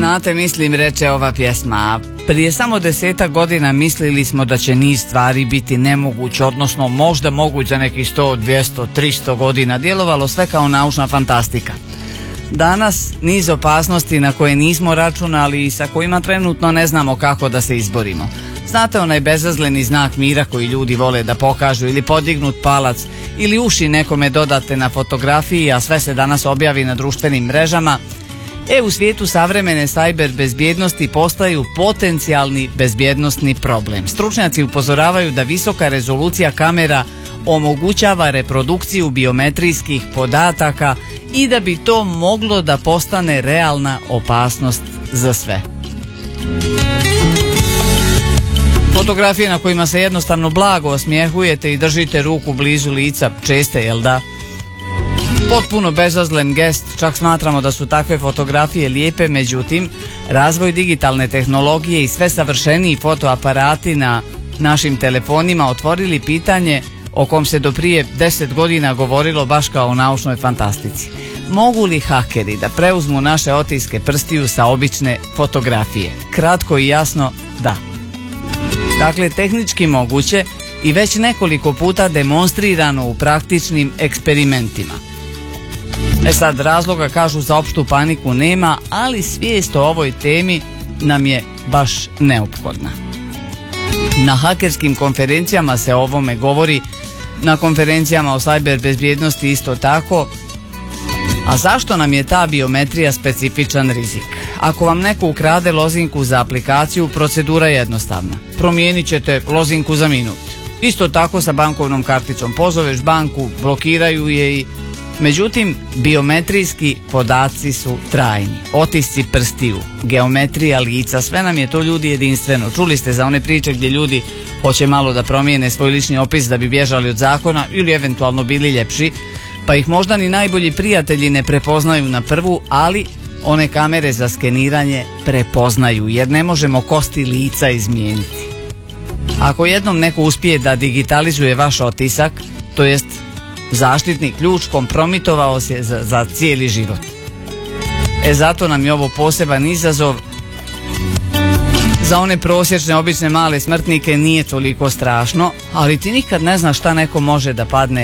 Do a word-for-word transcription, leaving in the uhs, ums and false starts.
Znate, mislim, reče ova pjesma, prije samo desetak godina mislili smo da će niz stvari biti nemoguć, odnosno možda moguć za nekih sto, dvjesto, tristo godina. Djelovalo sve kao naučna fantastika. Danas niz opasnosti na koje nismo računali i sa kojima trenutno ne znamo kako da se izborimo. Znate, onaj bezazleni znak mira koji ljudi vole da pokažu, ili podignut palac, ili uši nekome dodate na fotografiji, a sve se danas objavi na društvenim mrežama. E, u svijetu savremene sajber bezbjednosti postaju potencijalni bezbjednosni problem. Stručnjaci upozoravaju da visoka rezolucija kamera omogućava reprodukciju biometrijskih podataka i da bi to moglo da postane realna opasnost za sve. Fotografije na kojima se jednostavno blago osmijehujete i držite ruku blizu lica, česte, jel da? Potpuno bezazlen gest, čak smatramo da su takve fotografije lijepe, međutim, razvoj digitalne tehnologije i sve savršeniji fotoaparati na našim telefonima otvorili pitanje o kom se do prije deset godina govorilo baš kao o naučnoj fantastici. Mogu li hakeri da preuzmu naše otiske prstiju sa obične fotografije? Kratko i jasno, da. Dakle, tehnički moguće i već nekoliko puta demonstrirano u praktičnim eksperimentima. E sad, razloga, kažu, za opštu paniku nema, ali svijest o ovoj temi nam je baš neophodna. Na hakerskim konferencijama se o ovome govori, na konferencijama o sajber bezbjednosti isto tako. A zašto nam je ta biometrija specifičan rizik? Ako vam neko ukrade lozinku za aplikaciju, procedura je jednostavna. Promijenit ćete lozinku za minut. Isto tako sa bankovnom karticom. Pozoveš banku, blokiraju je i... Međutim, biometrijski podaci su trajni. Otisci prstiju, geometrija lica, sve nam je to, ljudi, jedinstveno. Čuli ste za one priče gdje ljudi hoće malo da promijene svoj lični opis da bi bježali od zakona ili eventualno bili ljepši, pa ih možda ni najbolji prijatelji ne prepoznaju na prvu, ali one kamere za skeniranje prepoznaju, jer ne možemo kosti lica izmijeniti. Ako jednom neko uspije da digitalizuje vaš otisak, to jest zaštitni ključ, kompromitovao se za, za cijeli život. E, zato nam je ovo poseban izazov. Za one prosječne, obične, male smrtnike nije toliko strašno, ali ti nikad ne znaš šta neko može da padne